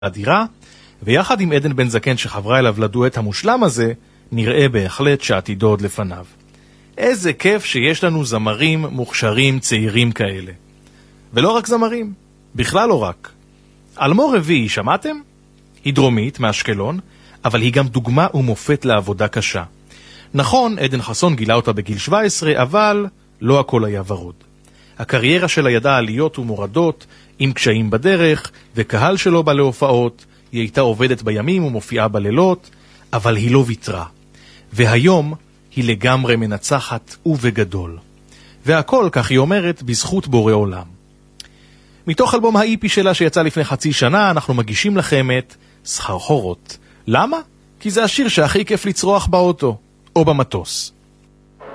הדירה, ויחד עם עדן בן זקן שחברה אליו לדואט המושלם הזה, נראה בהחלט שעתידו עוד לפניו. איזה כיף שיש לנו זמרים מוכשרים צעירים כאלה. ולא רק זמרים, בכלל לא רק. אלמור רביעי, שמעתם? היא דרומית מאשקלון, אבל היא גם דוגמה ומופת לעבודה קשה. נכון, עדן חסון גילה אותה בגיל 17, אבל לא הכל היה ורוד. הקריירה שלה ידעה עליות ומורדות, עם קשיים בדרך, וקהל שלו בא להופעות. היא הייתה עובדת בימים ומופיעה בלילות, אבל היא לא ויתרה. והיום היא לגמרי מנצחת ובגדול. והכל, כך היא אומרת, בזכות בורא עולם. מתוך אלבום האיפי שלה שיצא לפני חצי שנה, אנחנו מגישים לכם את סחרחורות. למה? כי זה השיר שהכי כיף לצרוח באוטו, או במטוס.